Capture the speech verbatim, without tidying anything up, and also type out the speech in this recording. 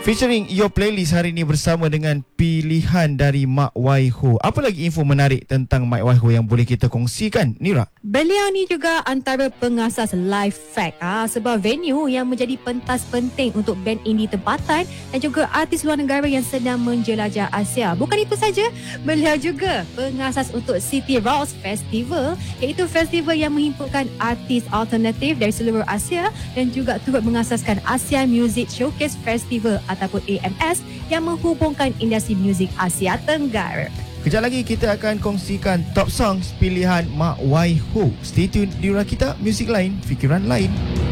Featuring Your Playlist hari ini bersama dengan pilihan dari Mak Waiho. Apa lagi info menarik tentang Mak Waiho yang boleh kita kongsikan, Nira? Beliau ni juga antara pengasas Live Fact, ah, sebuah venue yang menjadi pentas penting untuk band indie tempatan dan juga artis luar negara yang sedang menjelajah Asia. Bukan itu saja, beliau juga pengasas untuk City Rocks Festival, iaitu festival yang menghimpunkan artis alternatif dari seluruh Asia dan juga turut mengasaskan ASEAN Music Showcase Festival ataupun A M S yang menghubungkan industri muzik Asia Tenggara. Kejap lagi kita akan kongsikan top songs pilihan Mak Waiho. Stay tune di Rakita, muzik lain, fikiran lain.